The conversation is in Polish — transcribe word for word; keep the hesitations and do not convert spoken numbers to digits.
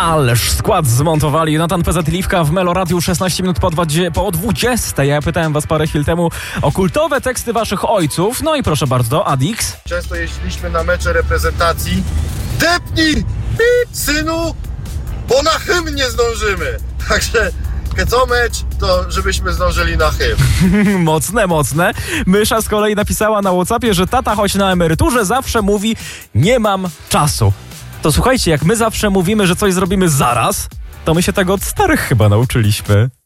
Ależ skład zmontowali. Natan P Z Liwka w Melo Radiu szesnaście minut po, dwadzie, po dwudziestej. Ja pytałem was parę chwil temu o kultowe teksty waszych ojców. No i proszę bardzo, Adix. Często jeździliśmy na mecze reprezentacji. Depnij, pip, synu, bo na hymn nie zdążymy. Także co mecz, to żebyśmy zdążyli na hymn. Mocne, mocne. Mysza z kolei napisała na WhatsAppie, że tata, choć na emeryturze, zawsze mówi: nie mam czasu. To słuchajcie, jak my zawsze mówimy, że coś zrobimy zaraz, to my się tego od starych chyba nauczyliśmy.